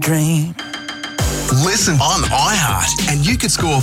dream. Listen on iHeart, and you could score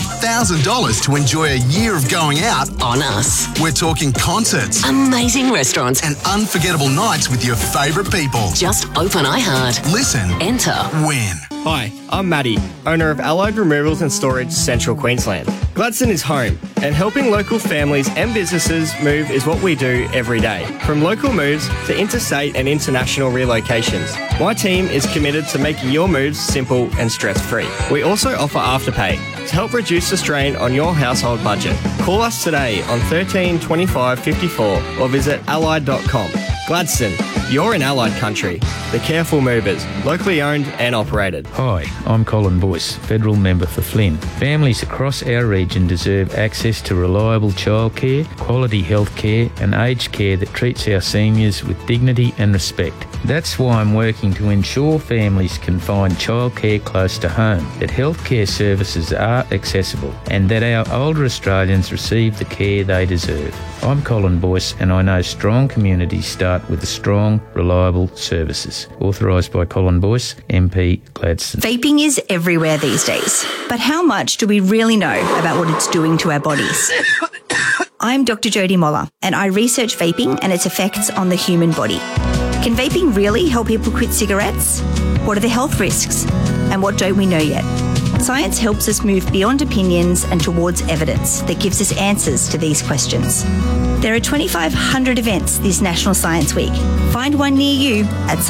$5,000 to enjoy a year of going out On us. We're talking concerts Amazing restaurants. and unforgettable nights with your favourite people. Just open iHeart. Listen, Enter. win. Hi, I'm Matty, owner of Allied Removals and Storage, Central Queensland. Gladstone is home, and helping local families and businesses move is what we do every day. From local moves to interstate and international relocations, my team is committed to making your moves simple and stress-free. We also offer Afterpay to help reduce the strain on your household budget. Call us today on 13 25 54 or visit allied.com. Gladstone, you're in Allied country. The Careful Movers, locally owned and operated. Hi, I'm Colin Boyce, Federal Member for Flynn. Families across our region deserve access to reliable childcare, quality health care and aged care that treats our seniors with dignity and respect. That's why I'm working to ensure families can find childcare close to home, that healthcare services are accessible and that our older Australians receive the care they deserve. I'm Colin Boyce and I know strong communities start with strong, reliable services. Authorised by Colin Boyce, MP Gladstone. Vaping is everywhere these days. But how much do we really know about what it's doing to our bodies? I'm Dr. Jodie Moller, and I research vaping and its effects on the human body. Can vaping really help people quit cigarettes? What are the health risks? And what don't we know yet? Science helps us move beyond opinions and towards evidence that gives us answers to these questions. There are 2,500 events this National Science Week. Find one near you at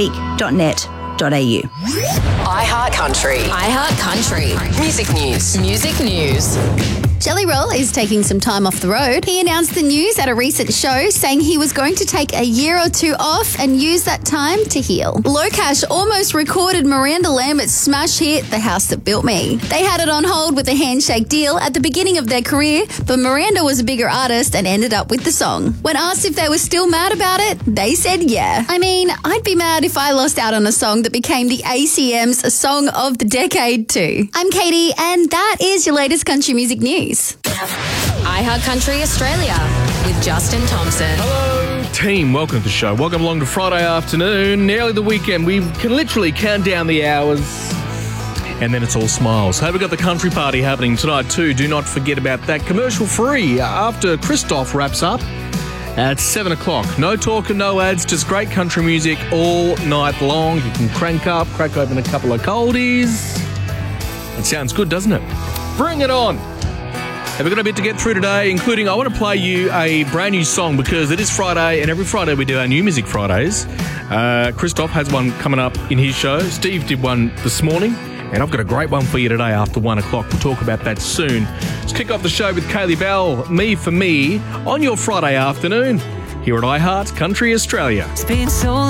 scienceweek.net.au. iHeart Country. iHeart Country. Music news. Music news. Jelly Roll is taking some time off the road. He announced the news at a recent show, saying he was going to take a year or two off and use that time to heal. Locash almost recorded Miranda Lambert's smash hit, The House That Built Me. They had it on hold with a handshake deal at the beginning of their career, but Miranda was a bigger artist and ended up with the song. When asked if they were still mad about it, they said yeah. I mean, I'd be mad if I lost out on a song that became the ACM's Song of the Decade too. I'm Katie, and that is your latest country music news. iHeart Country Australia with Justin Thompson. Hello, team. Welcome to the show. Welcome along to Friday afternoon, nearly the weekend. We can literally count down the hours, and then it's all smiles. Hey, we've got the country party happening tonight too. Do not forget about that. Commercial free after Christoph wraps up at 7 o'clock. No talk and no ads, just great country music all night long. You can crack open a couple of coldies. It sounds good, doesn't it? Bring it on. Have we got a bit to get through today, including I want to play you a brand new song because it is Friday and every Friday we do our New Music Fridays. Christoph has one coming up in his show. Steve did one this morning and I've got a great one for you today after 1 o'clock. We'll talk about that soon. Let's kick off the show with Kaylee Bell, Me for Me, on your Friday afternoon here at iHeart Country Australia. It's been so long.